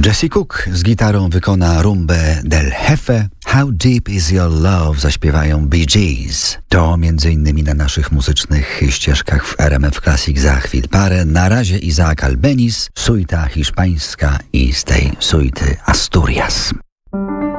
Jesse Cook z gitarą wykona rumbę del Jefe. How Deep Is Your Love zaśpiewają Bee Gees. To m.in. na naszych muzycznych ścieżkach w RMF Classic za chwil parę. Na razie Isaac Albeniz, suita hiszpańska i z tej suity Asturias.